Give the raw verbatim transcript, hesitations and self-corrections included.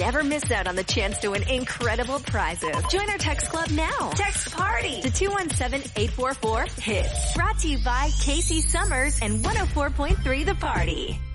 never miss out on the chance to win incredible prizes. Join our text club now. Text PARTY to two one seven, eight four four, HIT. Brought to you by Casey Summers and one oh four point three The Party.